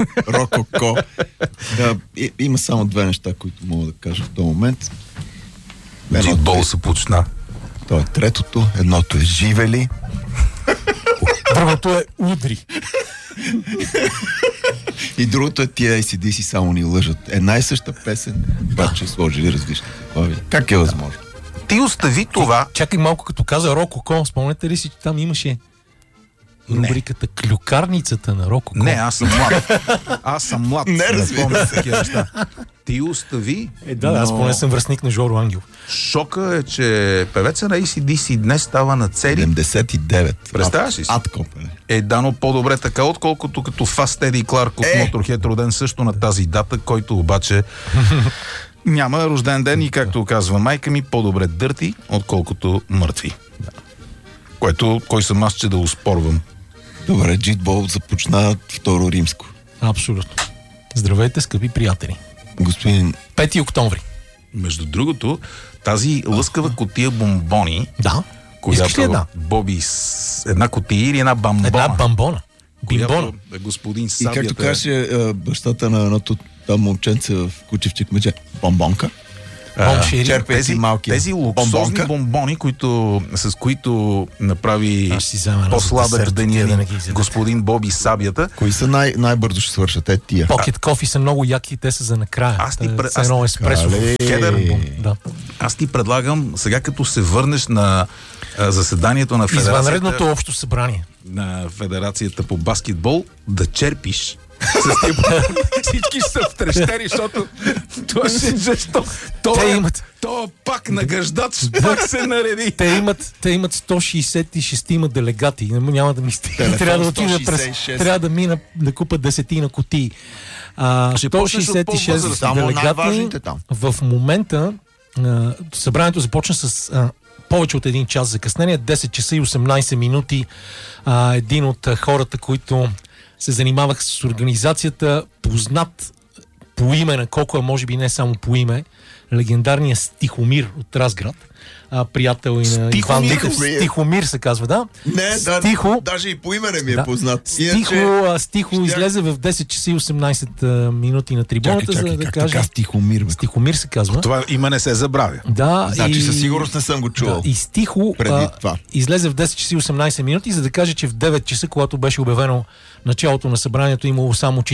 Рококо. Има само две неща, които мога да кажа в този момент. Джитбол се почна. То е третото. Едното е живели. Другото е удри. И другото е тия ACDC само ни лъжат. Една и съща песен, обаче сложили различни заглавия. Как е възможно? Ти остави това. Чакай малко, като каза Рококо, спомняте ли си, че там имаше рубриката Клюкарницата на Рококо? Не, аз съм млад. Не, разбира се. Такива неща. Ти остави. Аз поне съм връстник на Жоро Ангел. Шока е, че певеца на ACDC днес става на цели 79. Представяш ли си? Дано по-добре така, отколкото като Fast Eddie Clark от Motorhead, роден също на тази дата, който обаче няма рожден ден и, както казва майка ми, по-добре дърти, отколкото мъртви. Което, кой съм аз, че да успорвам. Добре, Джитбол започна Второ римско. Абсолютно. Здравейте, скъпи приятели. Господин... 5 октомври. Между другото, тази лъскава кутия бомбони, която Боби една кутия или една бамбона? Една бамбона. Която господин Сабията... И както каже бащата на едното там момченце в Кучевчик мече, бомбонка. Тези луксозни бомбони, с които направи по-сладък деня господин Боби Сабията. Кои са най-бързо ще свършат? Тия. Покет кофи са много яки, те са за накрая. Едно еспресо. Аз ти предлагам, сега като се върнеш на заседанието на Федерацията... Извънредното общо събрание. На Федерацията по баскетбол, да черпиш всички са втрещери, защото това ще жестоко. То пак нагаждач пак се нареди. Те имат 166 делегати. Няма да ми стига. Трябва да мина да купа 10 кутии. 166 делегати. В момента събранието започна с повече от 1 час закъснение, 10 часа и 18 минути. Един от хората, които се занимавах с организацията, познат по име на Коко, може би не само по име, легендарният Стихомир от Разград, приятел и на Иван Диков. Стихомир се казва, да? Не, даже и по име не ми е познат. Стихо излезе в 10 часа и 18 минути на трибуната, за да каже... Така Стихомир? Стихомир се казва. Това име не се забравя. Да, значи със сигурност не съм го чувал. И Стихо излезе в 10 часа и 18 минути, за да каже, че в 9 часа, когато беше обявено началото на събранието, имало само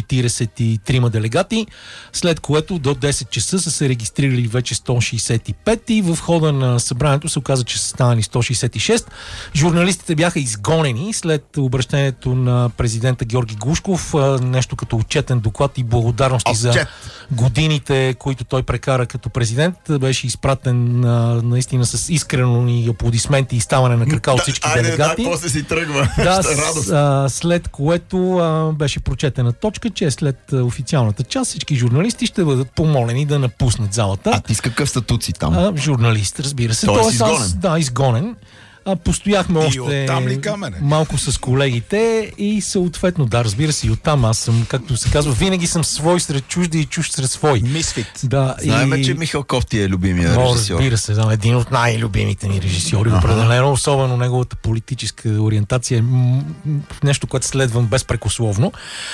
43 делегати, след което до 10 часа са се регистрирали вече 165 и в хода на събранието се оказа, че са станали 166. Журналистите бяха изгонени след обращението на президента Георги Глушков, нещо като отчетен доклад и благодарности за годините, които той прекара като президент. Беше изпратен наистина с искрено аплодисменти и ставане на крака от всички делегати. Да, после си тръгва. След което беше прочетена точка, че след официалната част всички журналисти ще бъдат помолени да напуснат залата. А ти с какъв статут си там? Журналист, разбира се. Той изгонен? Изгонен. Постояхме още малко с колегите и съответно, да, разбира се, и оттам аз съм, както се казва, винаги съм свой сред чужди и чужд сред свой. Мисфит. Да, знаем, че Михал Кофти е любимия режисьор. Разбира се, един от най-любимите ми режисьори. Определено, особено неговата политическа ориентация е нещо, което следвам безпрекословно.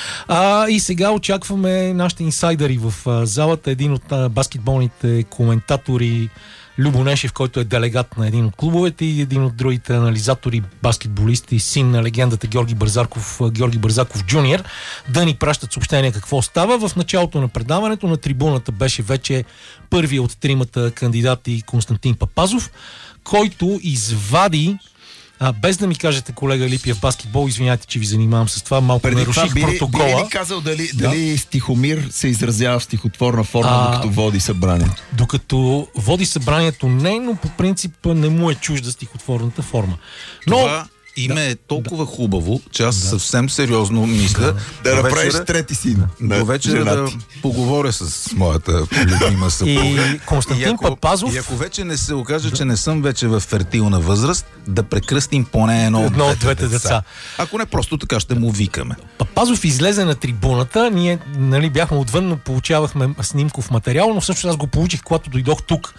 И сега очакваме нашите инсайдери в залата. Един от баскетболните коментатори, Любо Нешев, който е делегат на един от клубовете, и един от другите анализатори, баскетболисти, син на легендата Георги Бързаков Джуниор, да ни пращат съобщения какво става. В началото на предаването на трибуната беше вече първият от тримата кандидати Константин Папазов, който извади, без да ми кажете, колега Липиев, баскетбол, извиняйте, че ви занимавам с това, малко наруших протокола. Би ли казал дали Стихомир се изразява в стихотворна форма, докато води събранието? Докато води събранието не, но по принцип не му е чужда стихотворната форма. Това име е толкова хубаво, че аз съвсем сериозно мисля да направиш трети син. До вечера да поговоря с моята любима съпруга. И Константин Папазов. И ако вече не се окаже, че не съм вече в фертилна възраст, да прекръстим поне едно от двете деца. Ако не, просто така ще му викаме. Папазов излезе на трибуната, ние бяхме отвън, но получавахме снимков материал, но всъщност аз го получих, когато дойдох тук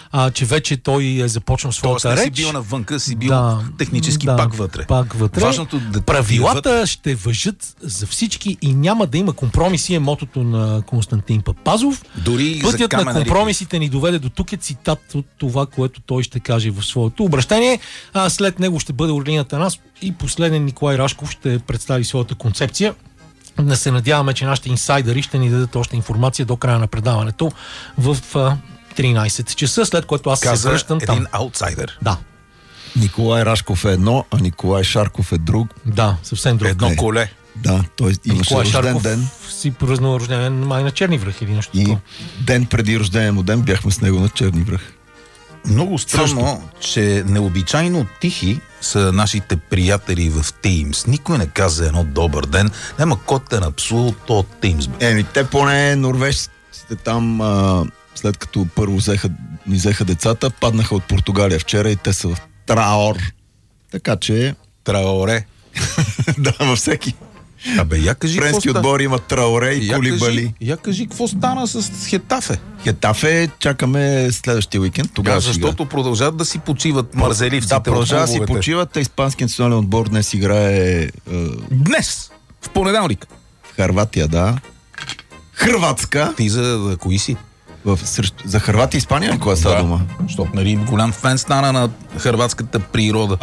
че вече той е започнал своята реч. Тоест не си бил навънка, си бил технически пак вътре. Важното правилата ще важат за всички и няма да има компромиси, е мотото на Константин Папазов. Дори пътят на компромисите ни доведе до тук, е цитат от това, което той ще каже в своето обращение. След него ще бъде Орлин Атанасов и последен Николай Рашков ще представи своята концепция. Да се надяваме, че нашите инсайдери ще ни дадат още информация до края на предаването в 13 часа, след което аз се връщам там. Един аутсайдер. Да. Николай Рашков е едно, а Николай Шарков е друг. Да, съвсем друг. Едно коле. Да, той имаше рожден ден. Си празнува рожден май на Черни връх или нещо такова. И ден преди рождения му ден бяхме с него на Черни връх. Много странно, че необичайно тихи са нашите приятели в Teams. Никой не каза едно добър ден. Няма кой те напсува от този Teams. Те поне норвежците там, след като първо ни взеха децата, паднаха от Португалия вчера и те са в Траор. Така че... Траоре. Да, във всеки. Абе, я кажи френски отбор има Траоре и Кулибали. Я кажи какво стана с Хетафе. Хетафе чакаме следващия уикенд. Тогава защото продължават да си почиват мързеливците. Да, продължават да си почиват. Испанският национален отбор днес играе... Днес! В понеделник. В Хърватия, да. Хърватска. Ти за кои си? За Хърватия и Испания ли коя са дума? Защото голям фен стана на хърватската природа.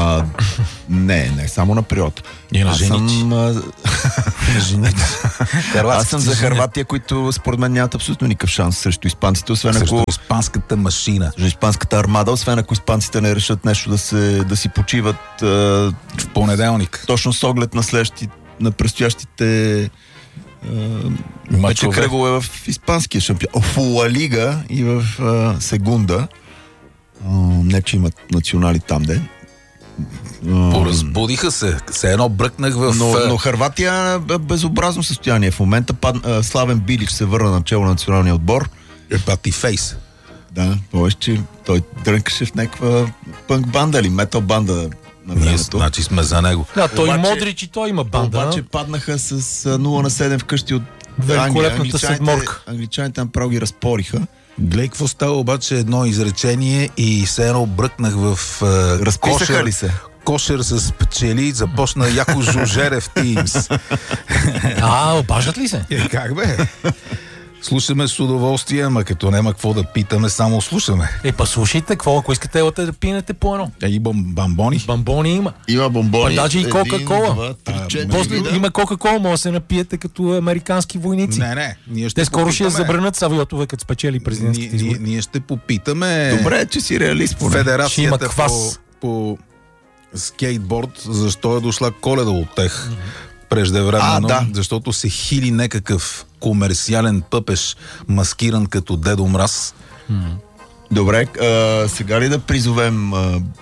Не, само на природа. И на жените. Аз съм за Хърватия, които според мен нямат абсолютно никакъв шанс срещу испанците, освен срещу испанската машина. Срещу испанската армада, освен ако испанците не решат нещо да си почиват в понеделник. Точно с оглед на предстоящите вече кръгове в испанския шампион. В Ла Лига и в Сегунда. Не, че имат национали там, де. Поразбудиха се. Все едно бръкнах в... Но Хърватия безобразно състояние. В момента Славен Билич се върна начало на националния отбор. Пати Фейс. Да, че той дрънкаше в някаква пънк банда или метал банда на времето. Значи сме за него. Да, той Модрич и той има банда. Обаче паднаха с 0-7 вкъщи от великолепната седморка. Англичаните направо ги разпориха. Гледай какво става обаче едно изречение и все едно бръкнах в разписаха ли се? Кошер с пчели, започна Яко Жужерев Teams. Обаждат ли се? Как бе? Слушаме с удоволствие, ама като няма какво да питаме, само слушаме. Слушайте, какво, ако искате елате да пинете по едно. И бомбони. Бомбони има. Има бомбони. Даже и Кока-кола. После има Кока-кола, може да се напиете като американски войници. Не. Те скоро ще я забранят Савиотове, като спечели президентските избори. Ние ще попитаме... Добре, че си реалист. Федерацията по скейтборд, защо е дошла Коледа от тех преждевременно, защото се хили някакъв комерциален пъпеш, маскиран като Дедо Мраз. Добре, сега ли да призовем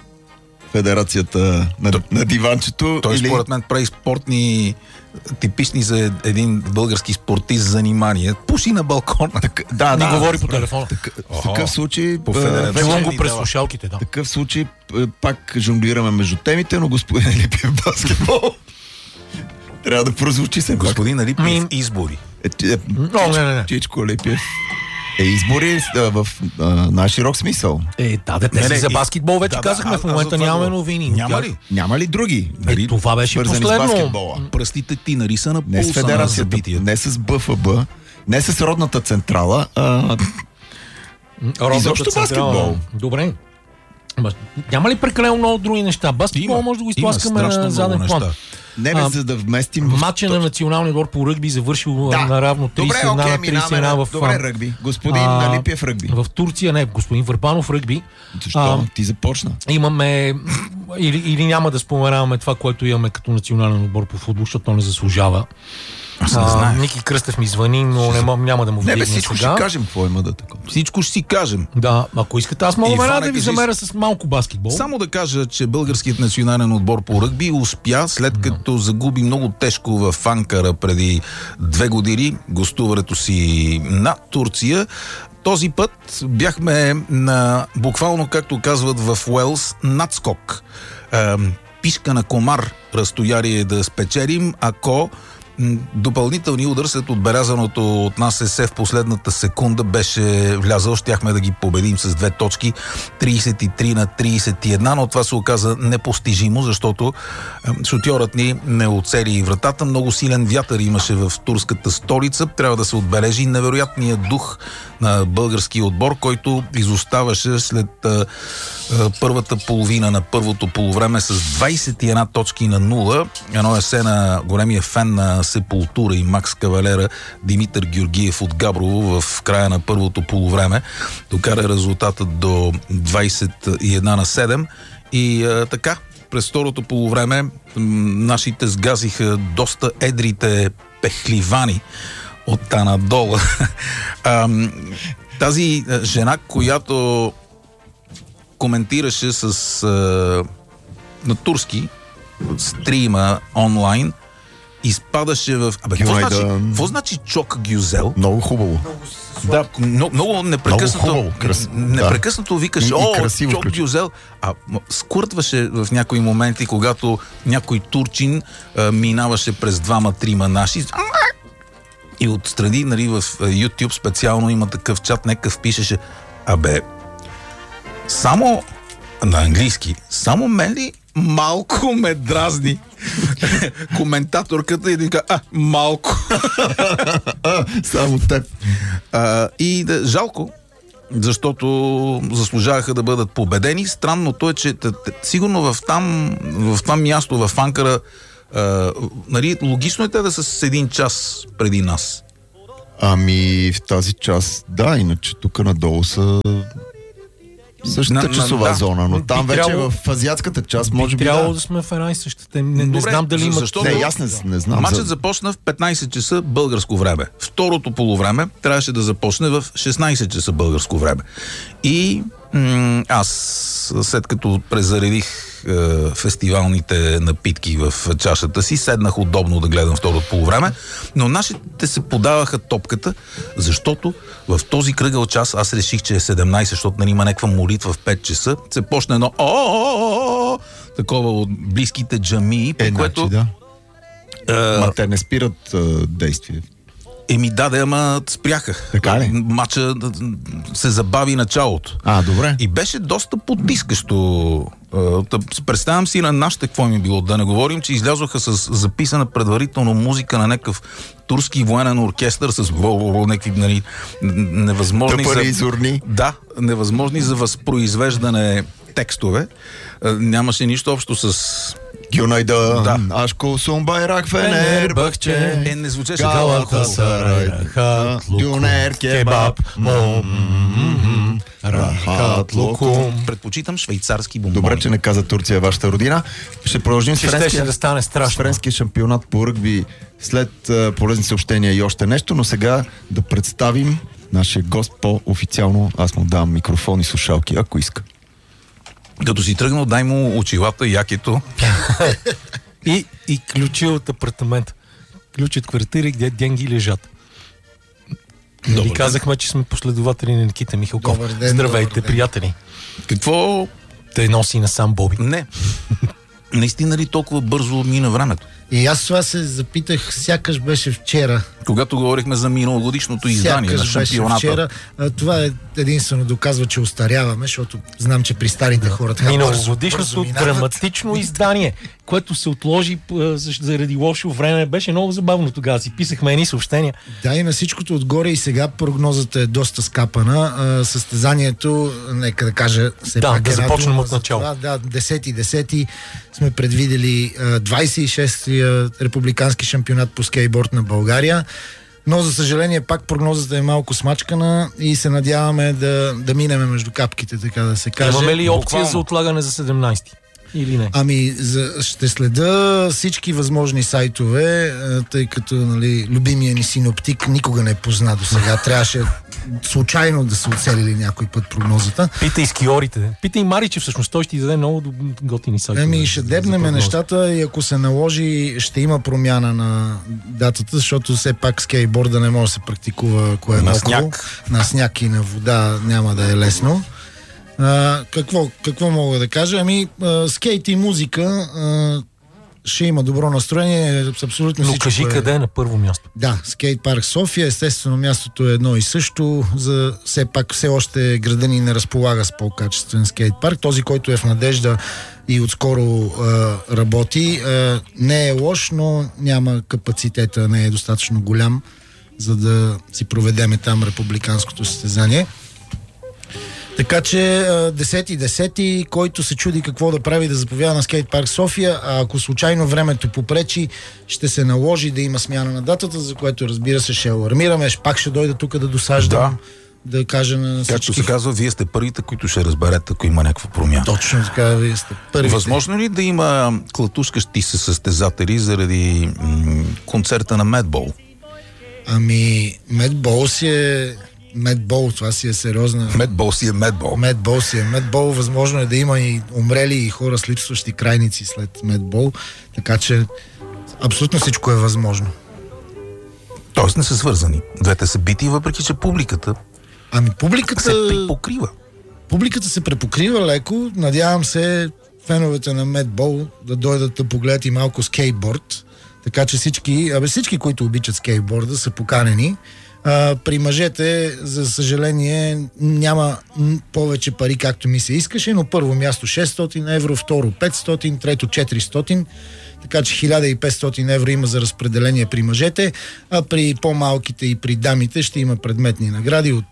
федерацията на диванчето? Той според мен прави спортни, типични за един български спортист занимания. Пуши на балкона. Не говори по телефона. В такъв случай... Чувам го през слушалките, да. В такъв случай пак жонглираме между темите, но господин Липиев баскетбол трябва да прозвучи се. Господин Липиев избори. Не. Чичко Липиев. Избори в най-широк смисъл. Те си за баскетбол вече казахме, в момента нямаме новини. Няма ли други? Това беше последно. Пръстите ти нариса на пулса на събитието. Не с БФБ, не с родната централа, изобщо баскетбол. Добре. Няма ли прекалено много други неща? Баскетбол може да го изтласкаме на заден план. За да вместим... Матча на националния отбор по ръгби завършил наравно 31 на 31 в... Добре, ръгби. Господин Липиев ръгби. В Турция, господин Върбанов ръгби. Защо? Ти започна. Имаме... Или няма да споменаваме това, което имаме като национален отбор по футбол, защото то не заслужава. Ники Кръстев ми звъни, но няма да му вдигне. Всичко ще кажем какво има да такова. Всичко ще си кажем. Да, ако искате, аз мога да ви замеря с малко баскетбол. Само да кажа, че българският национален отбор по ръгби успя, след като загуби много тежко в Анкара преди 2 години гостуването си на Турция. Този път бяхме на, буквално както казват в Уелс, надскок. Пишка на комар разстояние да спечелим, ако Допълнителният удар след отбелязаното от нас есе в последната секунда беше влязъл. Щяхме да ги победим с 2 точки, 33-31, но това се оказа непостижимо, защото шутьорът ни не оцели вратата. Много силен вятър имаше в турската столица. Трябва да се отбележи невероятният дух на българския отбор, който изоставаше след първата половина на първото полувреме с 21 точки на 0. Едно есе на големия фен на Сепултура и Макс Кавалера Димитър Георгиев от Габрово в края на първото полувреме докара резултатът до 21-7 и така през второто полувреме нашите сгазиха доста едрите пехливани от Анадола. Тази жена, която коментираше на турски стрима онлайн, изпадаше в... Какво значи чок гюзел? Много хубаво. Да, много непрекъснато. Непрекъснато викаше, чок гюзел. А скуртваше в някои моменти, когато някой турчин минаваше през 2-3 наши. И отстрани, нали, в YouTube специално има такъв чат, некъв пишеше, само на английски, само мен ли малко ме дразни коментаторката и да казва, малко. Само теб. И жалко, защото заслужаваха да бъдат победени. Странното е, че сигурно в това място, в Анкара, нали, логично е те да са с 1 час преди нас. Ами в тази част, да, иначе тук надолу са същата часова зона, но там вече в азиатската част може би трябвало да сме в една и същата. Не знам дали има... Аз не знам. Матчът започна в 15 часа българско време. Второто полувреме трябваше да започне в 16 часа българско време. И аз, след като презаредих фестивалните напитки в чашата си, седнах удобно да гледам второто полувреме, но нашите се подаваха топката, защото в този кръгъл час аз реших, че е 17, защото нали има някаква молитва в 5 часа, се почна едно такова от близките джамии, по което... Да. Ма те не спират действие. Ама спряха. Така ли? Матча се забави началото. Добре. И беше доста потискащо. Представям си на нашите какво им е било. Да не говорим, че излязоха с записана предварително музика на някакъв турски военен оркестър с някакви невъзможни невъзможни за възпроизвеждане текстове. Нямаше нищо общо с... Günaydın, aşk olsun bayrak Fenerbahçe. Не звучеше Galatasaray, Döner kebap, rahat lokum. Предпочитам швейцарски бомбони. Добре, че не каза Турция вашата родина. Ще продължим с френския шампионат по ръгби след полезни съобщения и още нещо, но сега да представим нашия гост по-официално. Аз му давам микрофон и слушалки, ако иска. Като си тръгнал, дай му очилата, якето. и ключи от апартамента. Ключи от квартири, где деньги лежат. Нали казахме, че сме последователи на Никита Михалков. Здравейте, приятели. Какво те носи насам Боби? Не. Наистина ли толкова бързо мина времето? И аз това се запитах, сякаш беше вчера. Когато говорихме за миналогодишното издание на шампионата. Вчера. Това е единствено доказва, че остаряваме, защото знам, че при старите хора така миналогодишното драматично издание, което се отложи заради лошо време, беше много забавно тогава. Си писахме едни съобщения. Да, и на всичкото отгоре и сега прогнозата е доста скапана. Състезанието, нека да кажа, да започнем от начало. 10 сме предвидели 26-я републикански шампионат по скейтборд на България. Но, за съжаление, пак прогнозата е малко смачкана и се надяваме да минеме между капките, така да се каже. Имаме ли опция за отлагане за 17-ти? Или не? Ще следа всички възможни сайтове, тъй като любимия ни синоптик никога не е позна до сега. Трябваше случайно да са оцелили някой път прогнозата. Питай скиорите. Питай Мари, че всъщност той ще ти даде много готини сайтове. Ще дебнеме нещата и ако се наложи, ще има промяна на датата, защото все пак скейтборда не може да се практикува на сняг. На сняг и на вода няма да е лесно. Какво мога да кажа? Скейт и музика ще има добро настроение. Абсолютно но всичко кажи къде е на първо място. Да, скейт парк София. Естествено, мястото е едно и също. За все пак все още града ни не разполага с по-качествен скейт парк. Този, който е в Надежда и отскоро работи, не е лош, но няма капацитета, не е достатъчно голям, за да си проведеме там републиканското състезание. Така че 10-10, който се чуди какво да прави, да заповяда на скейт парк София, а ако случайно времето попречи, ще се наложи да има смяна на датата, за което, разбира се, ще алармираме, пак ще дойда тук да досаждам, да кажа на всички. Както се казва, вие сте първите, които ще разберете, ако има някаква промяна. Точно така, вие сте първите. Възможно ли да има клатушкащи се състезатели заради концерта на Медбол? Ами, Медбол си е... Медбол, това си е сериозна... Медбол си е медбол. Медбол си е медбол. Възможно е да има и умрели и хора с липсващи крайници след медбол. Така че абсолютно всичко е възможно. Тоест не са свързани. Двете са бити, въпреки че публиката... Ами публиката... се препокрива. Публиката се препокрива леко. Надявам се феновете на медбол да дойдат да погледат и малко скейтборд. Така че всички, които обичат скейтборда, са поканени. При мъжете, за съжаление, няма повече пари, както ми се искаше, но първо място 600 евро, второ 500, трето 400, така че 1500 евро има за разпределение при мъжете, а при по-малките и при дамите ще има предметни награди от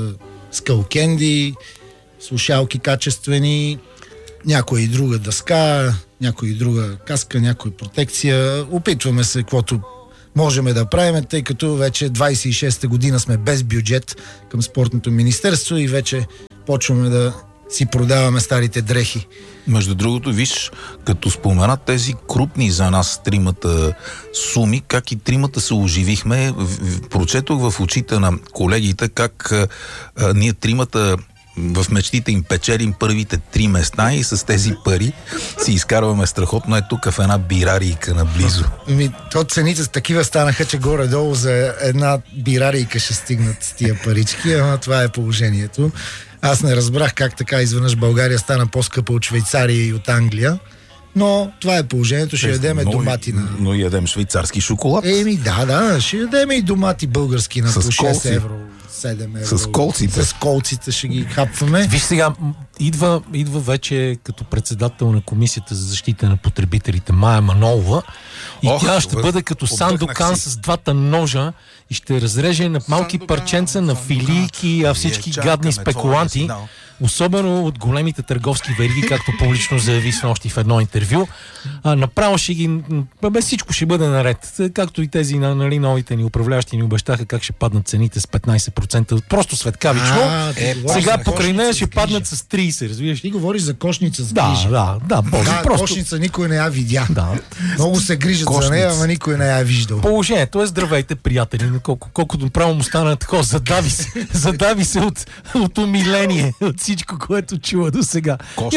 скълкенди, слушалки качествени, някоя и друга дъска, някоя и друга каска, някоя протекция. Опитваме се каквото можем да правим, тъй като вече 26-та година сме без бюджет към спортното министерство и вече почваме да си продаваме старите дрехи. Между другото, виж, като споменат тези крупни за нас тримата суми, как и тримата се оживихме, прочетох в очите на колегите как ние тримата в мечтите им печелим първите 3 места и с тези пари си изкарваме страхотно тук в една бирарийка наблизо. То цените такива станаха, че горе-долу за една бирарийка ще стигнат с тия парички, ама това е положението. Аз не разбрах как така изведнъж България стана по-скъпа от Швейцария и от Англия, но това е положението, ще ядеме домати на... Но ядем швейцарски шоколад. Да, ще ядем и домати български на по 6 евро. 7 евро. С колците. С колците ще ги хапваме. Виж сега, идва вече като председател на Комисията за защита на потребителите Мая Манолова и тя ще бъде като Сандокан с двата ножа и ще разреже на малки парченца на филийки, а всички гадни спекуланти, особено от големите търговски вериги, както публично заяви снощи в едно интервю. Направо ще ги... всичко ще бъде наред. Както и тези новите ни управляващи ни обещаха как ще паднат цените с 15%. Просто светкавично. Сега покрай нея ще паднат с 30%. Разбираш? Ти говориш за кошница с грижа. Да. Просто... кошница никой не я видя. Да. Много се грижат за нея, ама никой не я виждал. Положението е здравейте, приятели. Колкото право му стана такова, задави се от умиление, от всичко, което чува до сега.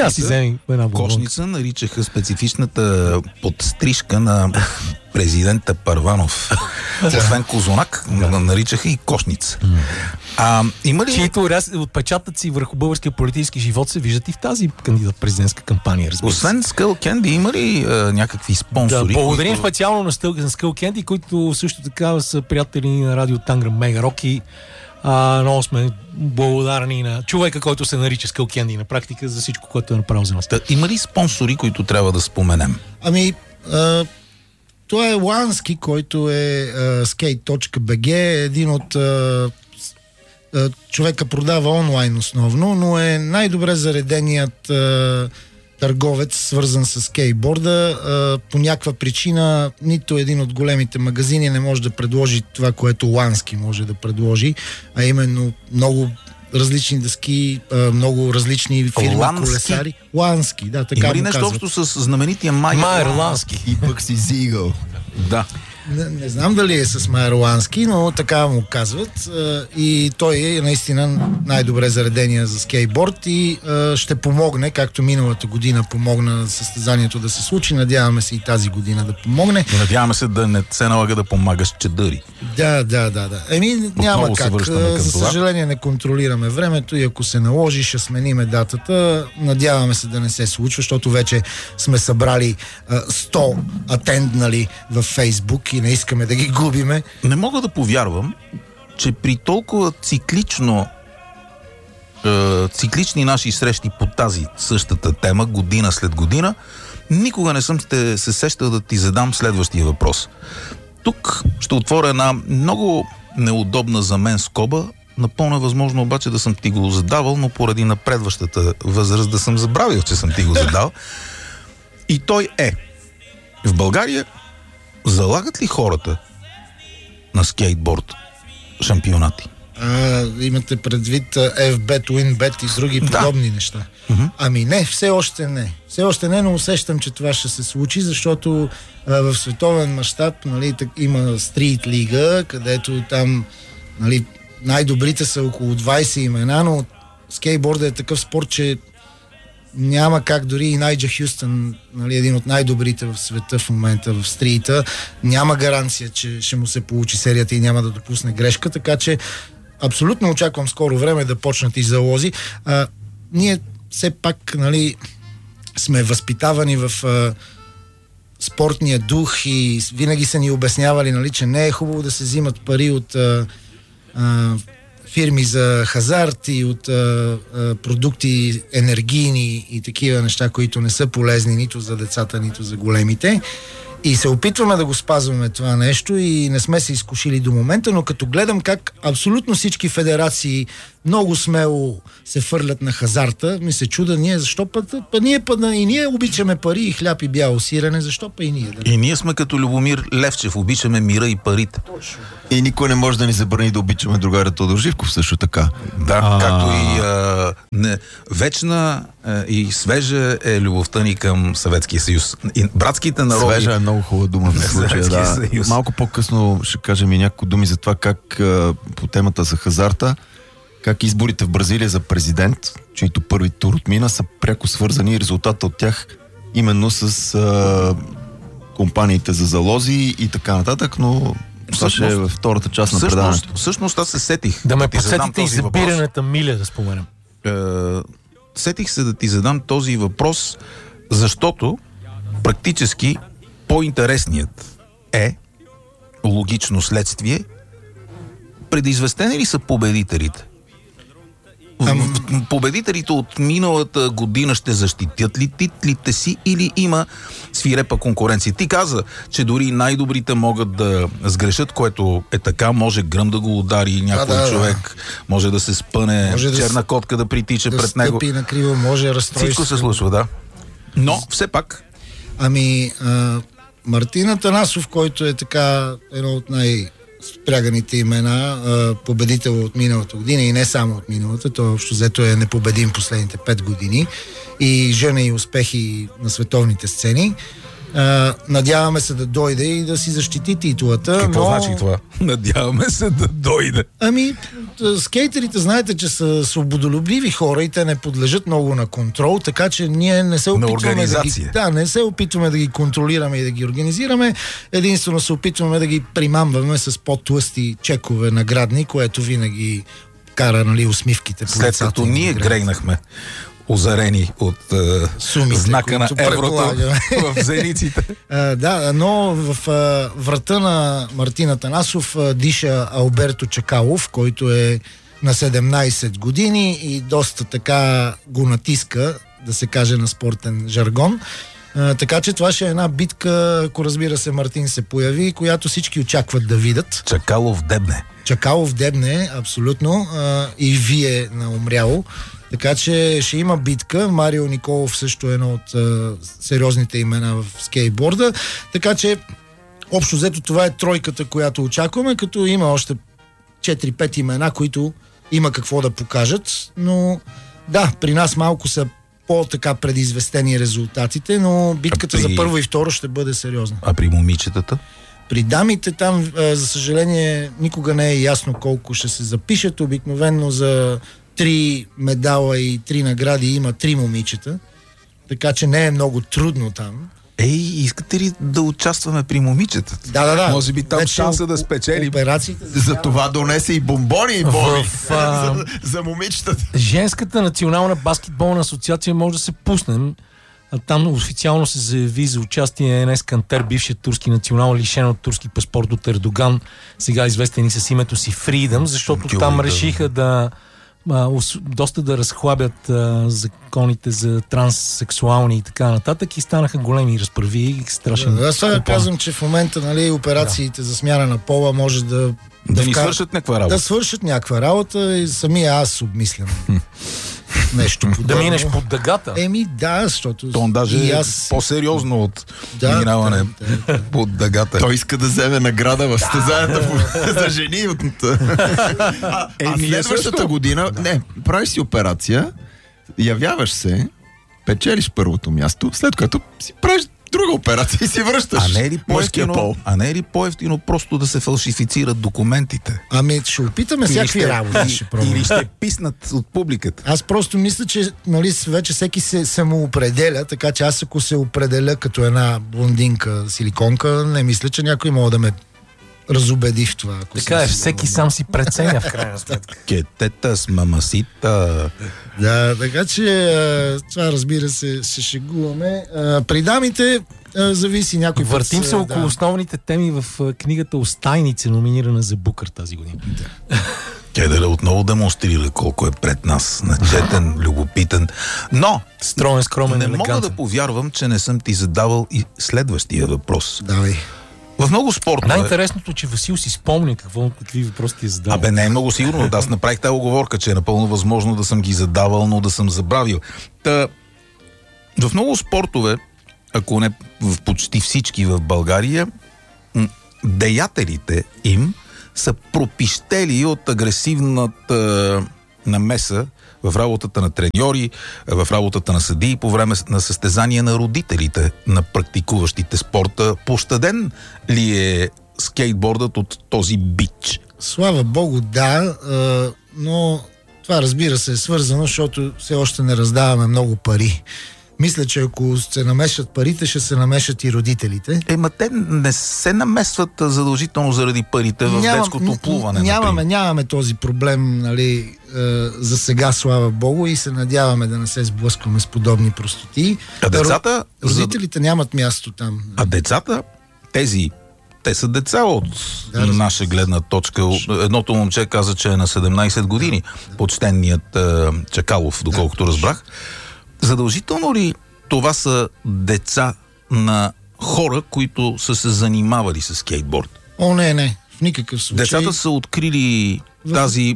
Кошница наричаха специфичната подстрижка на президента Първанов. Освен Козунак, наричаха и кошница. Има ли... Чието отпечатъци върху българския политически живот се виждат и в тази кандидат-президентска кампания, разбира се. Освен Skullcandy, има ли някакви спонсори? Да, благодарим специално на Skullcandy, които също така са приятели на радио Тангра Мега Роки. Много сме благодарни на човека, който се нарича Skullcandy на практика за всичко, което е направил за нас. Има ли спонсори, които трябва да споменем? Това е Лански, който е skate.bg, един от човека продава онлайн основно, но е най-добре зареденият търговец, свързан с скейтборда. По някаква причина нито един от големите магазини не може да предложи това, което Лански може да предложи, а именно много различни дъски, много различни фирми, колесари. Лански, да, така има ли нещо общо с знаменития Майер Лански? И пък си Зигъл. Да. Не знам дали е с Майер Лански, но така му казват. И той е наистина най-добре заредения за скейтборд и ще помогне, както миналата година помогна състезанието да се случи. Надяваме се и тази година да помогне. Надяваме се да не се налага да помагаш чадъри. Да. Няма как. За съжаление не контролираме времето и ако се наложи, ще смениме датата. Надяваме се се да не се случва, защото вече сме събрали 100 атенднали във Фейсбук и не искаме да ги губиме. Не мога да повярвам, че при толкова циклични наши срещи по тази същата тема, година след година, никога не съм се сещал да ти задам следващия въпрос. Тук ще отворя една много неудобна за мен скоба. Напълно е възможно обаче да съм ти го задавал, но поради напредващата възраст да съм забравил, че съм ти го задал. И той е: в България залагат ли хората на скейтборд шампионати? Имате предвид FBet, WinBet и други подобни неща. Ами не, все още не. Все още не, но усещам, че това ще се случи, защото в световен мащаб, нали, има стрит лига, където там, нали, най-добрите са около 20 имена, но скейтборда е такъв спорт, че няма как. Дори и Найджа Хюстън, нали, един от най-добрите в света в момента в стрита, няма гаранция, че ще му се получи серията и няма да допусне грешка, така че абсолютно очаквам скоро време да почнат и залози. Ние все пак, нали, сме възпитавани в спортния дух и винаги са ни обяснявали, нали, че не е хубаво да се взимат пари от фирми за хазарт и от продукти енергийни и такива неща, които не са полезни нито за децата, нито за големите. И се опитваме да го спазваме това нещо и не сме се изкушили до момента, но като гледам как абсолютно всички федерации много смело се фърлят на хазарта, ми се чуда ние, защо и ние обичаме пари и хляб и бяло сирене, защо па и ние? Да? И ние сме като Любомир Левчев, обичаме мира и парите. Точно. И никой не може да ни забрани да обичаме другаря Тодор Живков също така. Да, както и вечна и свежа е любовта ни към Съветския съюз. И братските народи... Свежа е много хубава дума в случая, да. Малко по-късно ще кажем и няколко думи за това как по темата за хазарта, как изборите в Бразилия за президент, чието първи тур отмина, са пряко свързани и резултата от тях именно с компаниите за залози и така нататък, но това ще е във втората част на предаването. Всъщност аз се сетих да ме подсетите и за бирането Миля, да споменам. Сетих се да ти задам този въпрос, защото практически по-интересният е логично следствие. Предизвестени ли са победителите? Победителите от миналата година ще защитят ли титлите си или има свирепа конкуренция? Ти каза, че дори най-добрите могат да сгрешат, което е така, може гръм да го удари някой човек, може да се спъне, може черна котка да притича пред него. Да стъпи накриво, може разстройство. Всичко се случва, да. Но все пак... Мартин Атанасов, който е така едно от най-спряганите имена, победител от миналата година и не само от миналата, той общо взето е непобедим последните 5 години и жени успехи на световните сцени. Надяваме се да дойде и да си защити титулата. Какво значи това? Надяваме се да дойде. Скейтерите знаете, че са свободолюбиви хора и те не подлежат много на контрол, така че ние не се опитваме не се опитваме да ги контролираме и да ги организираме. Единствено се опитваме да ги примамваме с по-тлъсти чекове наградни, което винаги кара, нали, усмивките. След като ние грейнахме озарени от сумите, знака на еврото в зениците. Но в врата на Мартин Атанасов диша Алберто Чакалов, който е на 17 години и доста така го натиска, да се каже на спортен жаргон. Така че това ще е една битка, ако разбира се Мартин се появи, която всички очакват да видят. Чакалов дебне, абсолютно. И вие на умряло. Така че ще има битка. Марио Николов също е едно от сериозните имена в скейтборда. Така че общо взето това е тройката, която очакваме, като има още 4-5 имена, които има какво да покажат. Но да, при нас малко са по-така предизвестени резултатите, но битката за първо и второ ще бъде сериозна. А при момичетата? При дамите там, за съжаление, никога не е ясно колко ще се запишат. Обикновено за 3 медала и 3 награди има 3 момичета. Така че не е много трудно там. искате ли да участваме при момичетата? Да. Може би там шанса да спечелим. За това донесе и бомбони и боби за момичетата. Женската национална баскетболна асоциация може да се пуснем. Там официално се заяви за участие Енес Кантер, бившият турски национал, лишен от турски паспорт от Ердоган, сега известен и с името си Freedom, защото там решиха доста да разхлабят законите за транссексуални и така нататък и станаха големи разправи. Страшен. Аз сега казвам, че в момента операциите за смяна на пола може да ни свършат някаква работа. Да свършат някаква работа и самия аз обмислям нещо подобно. Да минеш под дъгата? Защото... То даже по-сериозно от минаване под дъгата. Той иска да вземе награда в състезанията за жени. Следващата година, правиш си операция, явяваш се, печелиш първото място, след което си правиш друга операция и си връщаш мъжкия пол. А не е ли по-евтино просто да се фалшифицират документите? Ще опитаме всякакви работи. Или ще писнат от публиката. Аз просто мисля, че вече всеки се самоопределя, така че аз ако се определя като една блондинка силиконка, не мисля, че някой мога да ме разубеди в това. Така всеки сам си преценя в крайна сметка. Кетета с мамасита. Да, така че това разбира се, ще шегуваме. При дамите зависи някой път. Въртим се около основните теми в книгата Остайнице, номинирана за Букър тази година. Кедър отново демонстрира колко е пред нас. Начетен, любопитен. Но строен, скромен, не мога да повярвам, че не съм ти задавал и следващия въпрос. Давай. В много спортове... Най-интересното, че Васил си спомня какви въпроси ти е задавал. Не е много сигурно. Аз направих тази оговорка, че е напълно възможно да съм ги задавал, но да съм забравил. В много спортове, ако не в почти всички в България, деятелите им са пропищели от агресивната намеса в работата на треньори, в работата на съдии по време на състезания на родителите на практикуващите спорта. Пощаден ли е скейтбордът от този бич? Слава Богу, да, но това разбира се е свързано, защото все още не раздаваме много пари. Мисля, че ако се намешат парите, ще се намешат и родителите. Те не се намесват задължително заради парите в детското плуване. Нямаме този проблем, за сега, слава Богу, и се надяваме да не се сблъскваме с подобни простоти. А децата... Родителите нямат място там. А децата, те са деца от наша гледна точка. Едното момче каза, че е на 17 години. Почтенният Чакалов, доколкото разбрах. Задължително ли това са деца на хора, които са се занимавали с скейтборд? Не. В никакъв случай. Децата са открили тази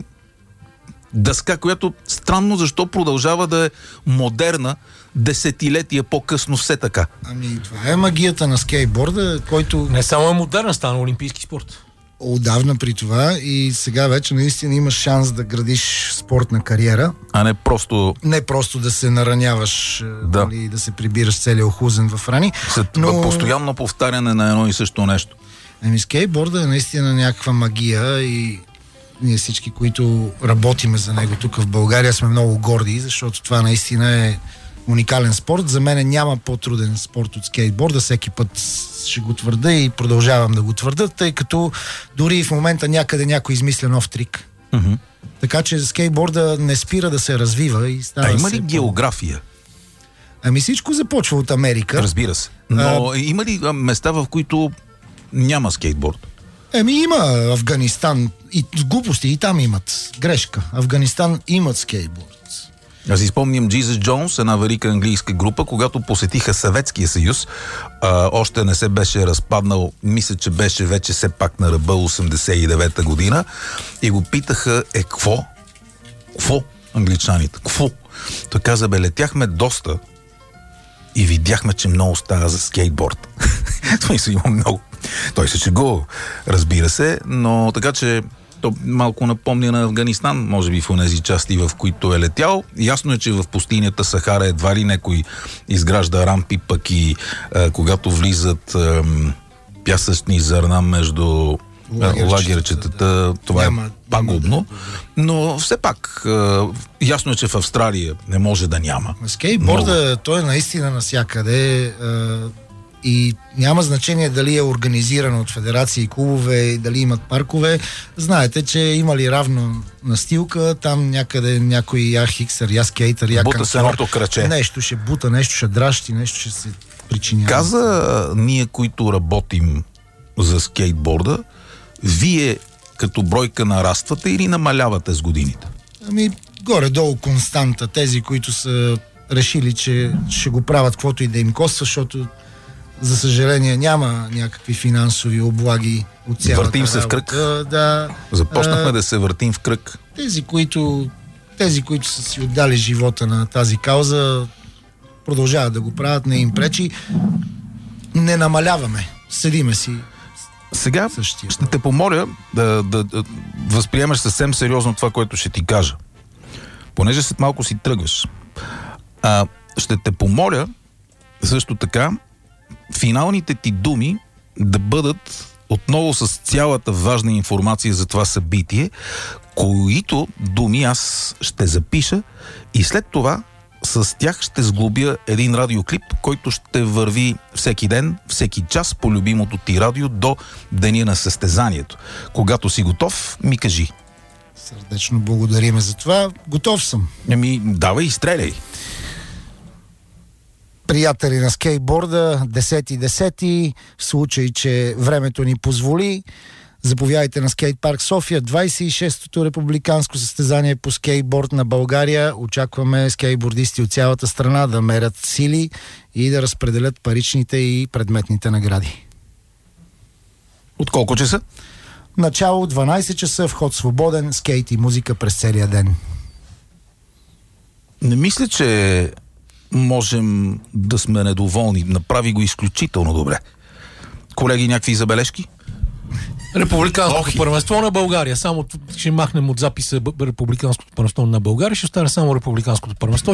дъска, която странно защо продължава да е модерна десетилетия по-късно все така. Това е магията на скейтборда, който... Не само е модерна, стана олимпийски спорт. Отдавна при това и сега вече наистина имаш шанс да градиш спортна кариера. А не просто... Не просто да се нараняваш и да се прибираш целия охузен в рани. Постоянно повтаряне на едно и също нещо. Скейтборда е наистина някаква магия и ние всички, които работиме за него тук в България, сме много горди, защото това наистина е уникален спорт. За мен няма по-труден спорт от скейтборда. Всеки път ще го твърда и продължавам да го твърда, тъй като дори в момента някъде някой измисля нов трик. Mm-hmm. Така че скейтборда не спира да се развива и става. Има ли география? Всичко започва от Америка. Разбира се. Но има ли места, в които няма скейтборд? Има Афганистан. И глупости и там имат. Грешка. Афганистан имат скейтборд. Аз изпомням Jesus Jones, една велика английска група, когато посетиха Съветския съюз, още не се беше разпаднал, мисля, че беше вече все пак на ръба 89-та година, и го питаха, какво? Англичаните, какво? Той каза, летяхме доста и видяхме, че много става за скейтборд. Това има много. Той се шегува, разбира се, но така че то малко напомня на Афганистан, може би в онези части, в които е летял. Ясно е, че в пустинята Сахара едва ли някой изгражда рампи, пък и когато влизат пясъчни зърна между лагерчетата, това е пагубно. Но все пак, ясно е, че в Австралия не може да няма. Скейтборда, той е наистина навсякъде. И няма значение дали е организирано от федерации и клубове, дали имат паркове. Знаете, че има ли равно настилка, там някъде някой я хиксър, я скейтър, я бута с едното краче. Нещо ще бута, нещо ще дращи, нещо ще се причинява. Каза ние, които работим за скейтборда, вие като бройка нараствате или намалявате с годините? Ами, горе-долу константа. Тези, които са решили, че ще го правят каквото и да им коства, защото за съжаление няма някакви финансови облаги от цялата Въртим се работа. в кръг. Да, започнахме да се въртим в кръг. Тези, които са си отдали живота на тази кауза, продължават да го правят, не им пречи. Не намаляваме. Седиме си. Сега ще те помоля да възприемаш съвсем сериозно това, което ще ти кажа. Понеже след малко си тръгваш. Ще те помоля също така финалните ти думи да бъдат отново с цялата важна информация за това събитие, които думи аз ще запиша и след това с тях ще сглобя един радиоклип, който ще върви всеки ден, всеки час по любимото ти радио до деня на състезанието. Когато си готов, ми кажи. Сърдечно благодариме за това. Готов съм. Давай и стреляй. Приятели на скейтборда, 10.10, в случай, че времето ни позволи, заповядайте на скейтпарк София, 26-то републиканско състезание по скейтборд на България. Очакваме скейтбордисти от цялата страна да мерят сили и да разпределят паричните и предметните награди. От колко часа? Начало 12 часа, вход свободен, скейт и музика през целия ден. Не мисля, че можем да сме недоволни. Направи го изключително добре. Колеги, някакви забележки? Републиканското първенство на България. Само ще махнем от записа Републиканското първенство на България. Ще остане само Републиканското първенство.